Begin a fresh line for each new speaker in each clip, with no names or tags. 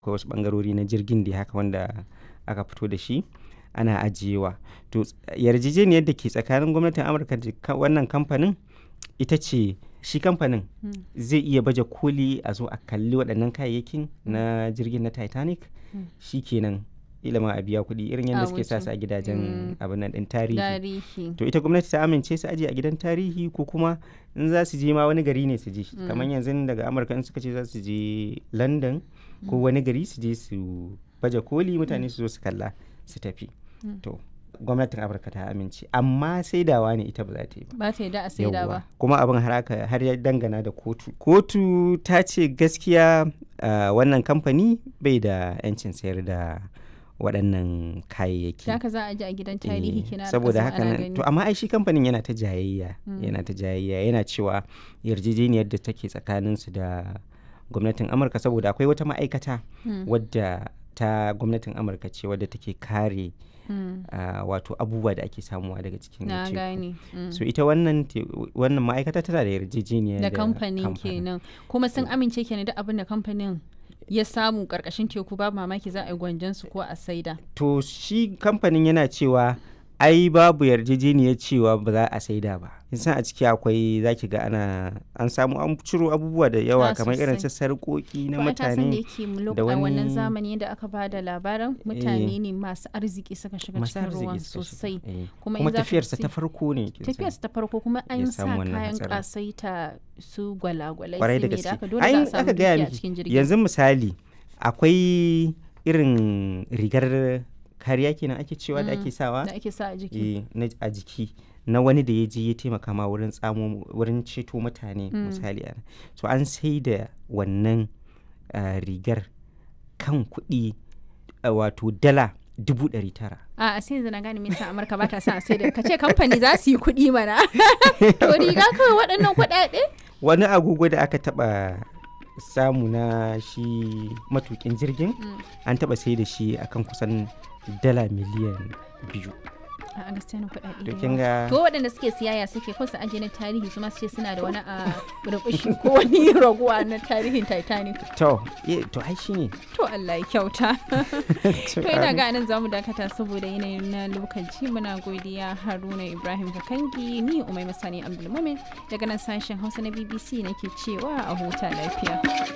akwai wasu ɓangarori na jirgin da haka wanda aka fito da shi ana ajiyewa. To yarjejeniyar da ke tsakanin gwamnatin Amurka da wannan kamfanin ita ce shi kamfanin zai iya baje koli a zo a kalli waɗannan kayayyakin na jirgin na Titanic shi kenan ilama a biya kuɗi irin yadda suke sa su a gidajen abin nan ɗin tarihi. To ita gwamnati ta amince su aje a gidan tarihi ko kuma in za su je ma wani gari ne su je kamar yanzu daga Amurka in suka ce za su je London ko wani gari su je su baje koli mutane su zo su kalla su tafi. To gwamnatin Amurka ta amince amma saidawa ne ita ba za ta yi ba.
Ba ta yi da a saida ba.
Kuma abin har ya dangana da kotu. Kotu ta ce gaskiya wannan kamfani bai da 'yancin sayar da waɗannan kayayyaki.
Da haka za a ji a gidan tarihi kina da
saboda haka nan to amma ai shi kamfanin yana ta jayayya yana cewa yarjejeniyar da take tsakanin su da gwamnatin Amurka saboda akwai wata ma'aikata wadda ta gwamnatin Amurka ce wadda take kare wato abubuwa da ake samuwa daga cikin teku. So ita wannan ma'aikata tana da yarjejeniya
da kamfanin kenan kuma sun amince kenan da abin da kamfanin ya samu karkashin teku babu mamaki za a yi gwanjan su ko a saida.
To shi kamfanin yana cewa ai babu yarjejeniyar cewa ba za a saida ba. San a ciki akwai zaki ga an samu an ciro abubuwa da yawa kamar irin su sarƙoƙi na mutane
da wani wannan zamani da aka ba da labarin mutane ne masu arziki suka shiga cikin ruwan sosai
kuma tafiyarsa ta farko ne
tafiyarsa ta farko kuma an sa kayan kasaita su gwalagwalai
kwarai da gaske ai aka gaya miki yanzu misali akwai irin rigar kariya kenan ake cewa da ake sawa
da ake sa a jiki
a jiki na wani da ya je ya taimaka ma wurin ceto mutane misali so an sai da wannan rigar kan kuɗi wato dala 900,000.
A sai yanzu na gane me yasa Amurka ba ta sa sai da kace kamfani za su yi kuɗi mana to riga kawai waɗannan kuɗaɗe
wani agogo da aka taba samu na shi matukin jirgin an taba sai da shi akan kusan dala miliyan 2.
A gaskiya na kuɗaɗe
to kinga
to waɗanda suke siyaya suke ko su aje na tarihi su ma su ce suna da wani a rubushi ko wani raguwa na tarihin Titanic
to ai shine
to Allah ya kyauta to ina ga nan zamu dakata saboda yanayin na lokaci muna godiya Haruna Ibrahim Kakangi ni Umaima Sani Abdulmumin daga nan sashen Hausa na BBC nake cewa a huta lafiya.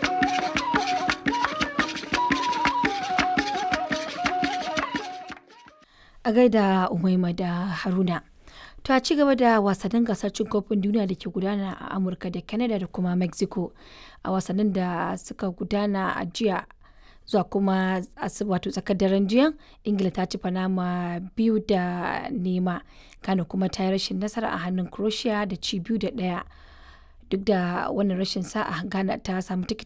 A gaida Umaima da Haruna. To a ci gaba da wasannin gasar cin kofin duniya da ke gudana a Amurka da Canada da kuma Mexico a wasannin da suka gudana a jiya zuwa kuma wato tsakar daren jiya Ingila ta ci Panama 2-0 Ghana kuma ta yi rashin nasara a hannun Croatia da ci 2-1 duk da wannan rashin sa'a Ghana ta samu